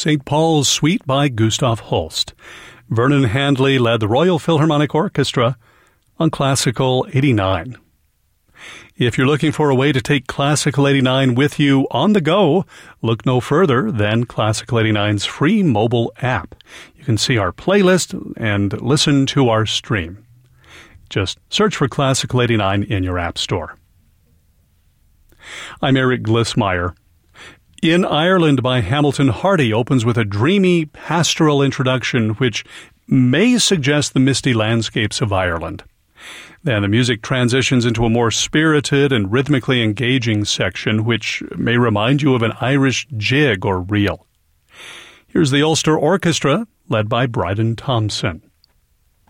St. Paul's Suite by Gustav Holst. Vernon Handley led the Royal Philharmonic Orchestra on Classical 89. If you're looking for a way to take Classical 89 with you on the go, look no further than Classical 89's free mobile app. You can see our playlist and listen to our stream. Just search for Classical 89 in your app store. I'm Eric Glissmeyer. In Ireland by Hamilton Hardy opens with a dreamy pastoral introduction which may suggest the misty landscapes of Ireland. Then the music transitions into a more spirited and rhythmically engaging section which may remind you of an Irish jig or reel. Here's the Ulster Orchestra led by Bryden Thompson.